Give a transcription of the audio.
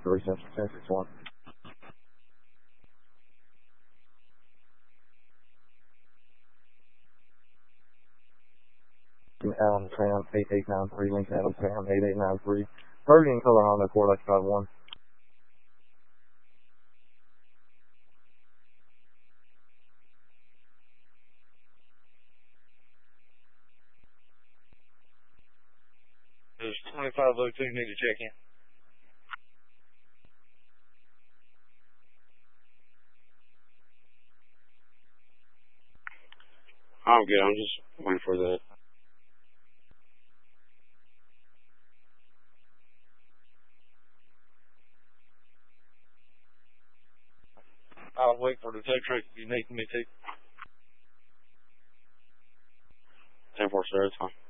3 1061. Adam Tram 8893, Lincoln Adam Tram 8893. Targeting color Honda Accord X51. There's 2502, need to check in. I'm good, I'm just waiting for the... I'll wait for the tow truck if you need me to. 10-4, sir, it's fine.